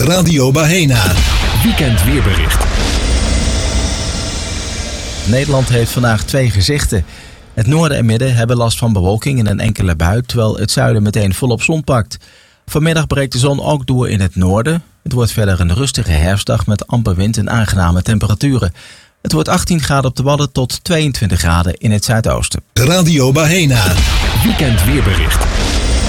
Radio Bahena. Weekend weerbericht. Nederland heeft vandaag 2 gezichten. Het noorden en midden hebben last van bewolking en een enkele bui, terwijl het zuiden meteen volop zon pakt. Vanmiddag breekt de zon ook door in het noorden. Het wordt verder een rustige herfstdag met amper wind en aangename temperaturen. Het wordt 18 graden op de Wadden tot 22 graden in het zuidoosten. Radio Bahena. Weekend weerbericht.